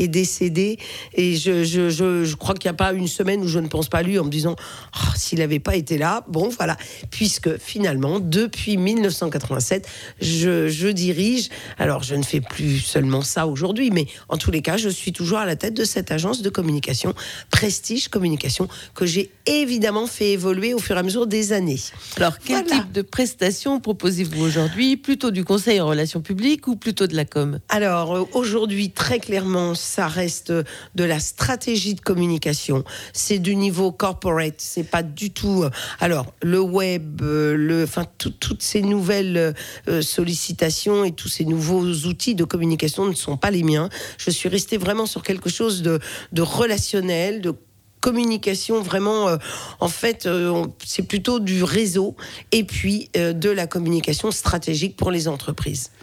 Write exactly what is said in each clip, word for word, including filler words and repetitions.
est décédé et je, je, je, je crois qu'il n'y a pas une semaine où je ne pense pas à lui en me disant oh, s'il n'avait pas été là, bon voilà, puisque finalement depuis dix-neuf cent quatre-vingt-sept je, je dirige, alors je ne fais plus seulement ça aujourd'hui, mais en tous les cas je suis toujours à la tête de cette agence de communication Prestige Communication que j'ai évidemment fait évoluer au fur et à mesure des années. Alors quel voilà. type de prestations proposez-vous aujourd'hui? Plutôt du conseil en relations publiques ou plutôt de la com? Alors aujourd'hui très clairement ça reste de la stratégie de communication, c'est du niveau corporate, c'est pas du tout alors le web, le, enfin tout, toutes ces nouvelles euh, sollicitations et tous ces nouveaux outils de communication ne sont pas les miens. Je suis restée vraiment sur quelque chose de, de relationnel, de communication vraiment, euh, en fait, euh, c'est plutôt du réseau et puis euh, de la communication stratégique pour les entreprises.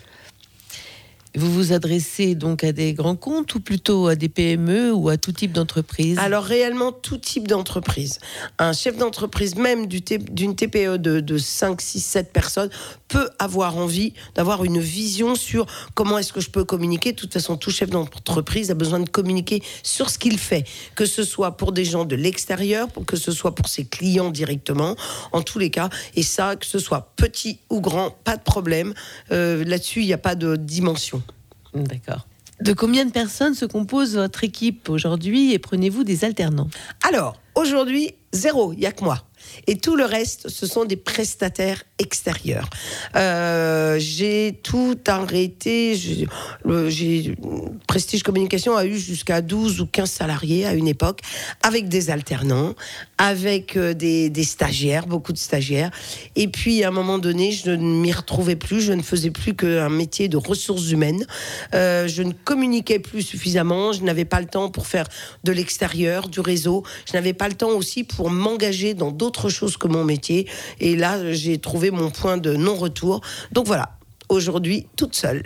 Vous vous adressez donc à des grands comptes ou plutôt à des P M E ou à tout type d'entreprise? Alors réellement tout type d'entreprise. Un chef d'entreprise même du T, d'une T P E de, de cinq, six, sept personnes peut avoir envie d'avoir une vision sur comment est-ce que je peux communiquer. De toute façon, tout chef d'entreprise a besoin de communiquer sur ce qu'il fait, que ce soit pour des gens de l'extérieur, que ce soit pour ses clients directement, en tous les cas. Et ça, que ce soit petit ou grand, pas de problème. Euh, là-dessus, il n'y a pas de dimension. D'accord. De combien de personnes se compose votre équipe aujourd'hui et prenez-vous des alternants? Alors, aujourd'hui, zéro, il n'y a que moi. Et tout le reste, ce sont des prestataires extérieurs. Euh, j'ai tout arrêté. J'ai, le, j'ai, Prestige Communication a eu jusqu'à douze ou quinze salariés à une époque, avec des alternants, avec euh, des, des stagiaires, beaucoup de stagiaires. Et puis, à un moment donné, je ne m'y retrouvais plus. Je ne faisais plus qu'un métier de ressources humaines. Euh, je ne communiquais plus suffisamment. Je n'avais pas le temps pour faire de l'extérieur, du réseau. Je n'avais pas le temps aussi pour m'engager dans d'autres chose que mon métier, et là j'ai trouvé mon point de non-retour, donc voilà, aujourd'hui toute seule.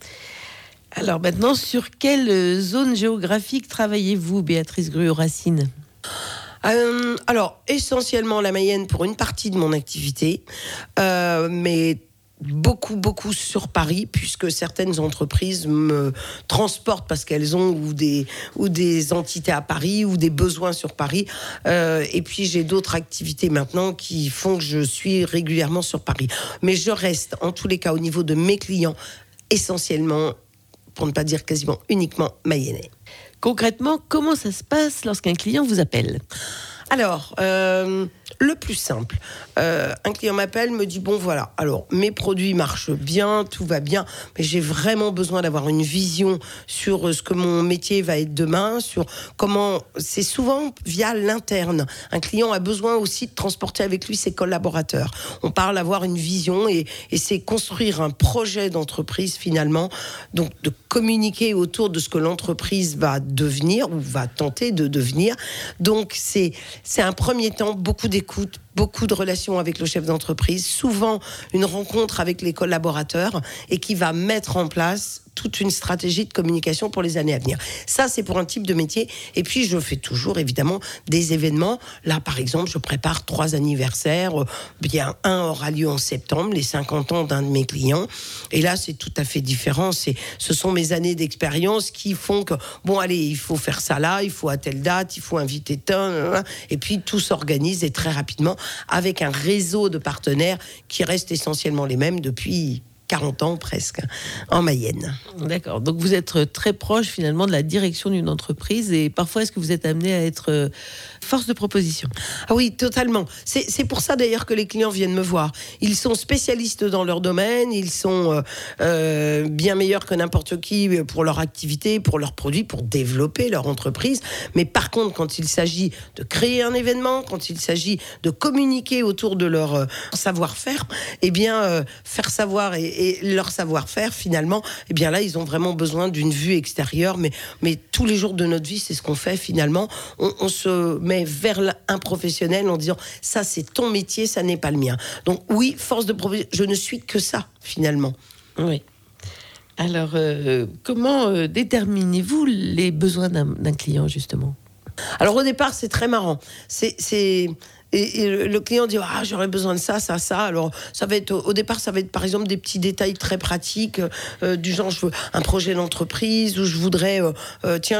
Alors maintenant, sur quelle zone géographique travaillez-vous, Béatrice Gruot-Racine? euh, alors essentiellement la Mayenne pour une partie de mon activité, euh, mais beaucoup, beaucoup sur Paris, puisque certaines entreprises me transportent parce qu'elles ont ou des, ou des entités à Paris ou des besoins sur Paris. Euh, et puis, j'ai d'autres activités maintenant qui font que je suis régulièrement sur Paris. Mais je reste, en tous les cas, au niveau de mes clients, essentiellement, pour ne pas dire quasiment uniquement, mayennais. Concrètement, comment ça se passe lorsqu'un client vous appelle ? Alors, euh, le plus simple, euh, un client m'appelle, me dit, bon voilà, alors mes produits marchent bien, tout va bien, mais j'ai vraiment besoin d'avoir une vision sur ce que mon métier va être demain, sur comment, c'est souvent via l'interne. Un client a besoin aussi de transporter avec lui ses collaborateurs. On parle d'avoir une vision et, et c'est construire un projet d'entreprise finalement, donc de communiquer autour de ce que l'entreprise va devenir ou va tenter de devenir. Donc c'est... C'est un premier temps, beaucoup d'écoute, beaucoup de relations avec le chef d'entreprise, souvent une rencontre avec les collaborateurs et qui va mettre en place toute une stratégie de communication pour les années à venir. Ça, c'est pour un type de métier. Et puis, je fais toujours, évidemment, des événements. Là, par exemple, je prépare trois anniversaires. Bien, un aura lieu en septembre, les cinquante ans d'un de mes clients. Et là, c'est tout à fait différent. C'est, ce sont mes années d'expérience qui font que, bon, allez, il faut faire ça là, il faut à telle date, il faut inviter tel, et puis tout s'organise et très rapidement avec un réseau de partenaires qui restent essentiellement les mêmes depuis quarante ans presque, en Mayenne. D'accord, donc vous êtes très proche finalement de la direction d'une entreprise et parfois est-ce que vous êtes amené à être force de proposition? Ah oui, totalement. C'est, c'est pour ça d'ailleurs que les clients viennent me voir. Ils sont spécialistes dans leur domaine, ils sont euh, euh, bien meilleurs que n'importe qui pour leur activité, pour leurs produits, pour développer leur entreprise. Mais par contre, quand il s'agit de créer un événement, quand il s'agit de communiquer autour de leur euh, savoir-faire, eh bien, euh, faire savoir et et leur savoir-faire, finalement, eh bien là, ils ont vraiment besoin d'une vue extérieure. Mais, mais tous les jours de notre vie, c'est ce qu'on fait, finalement. On, on se met vers un professionnel en disant « ça, c'est ton métier, ça n'est pas le mien ». Donc oui, force de proposition, je ne suis que ça, finalement. Oui. Alors, euh, comment euh, déterminez-vous les besoins d'un, d'un client, justement ? Alors, au départ, c'est très marrant. C'est... c'est... Et, et le client dit ah j'aurais besoin de ça ça ça alors ça va être au départ ça va être par exemple des petits détails très pratiques euh, du genre je veux un projet d'entreprise où je voudrais euh, euh, tiens